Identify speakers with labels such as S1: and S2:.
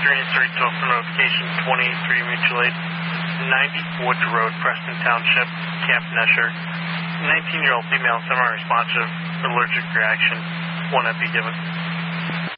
S1: 332 for notification, 23 mutual aid, 90 Woods Road, Preston Township, Camp Nesher. 19-year-old female semi-responsive, allergic reaction, 1 epi given.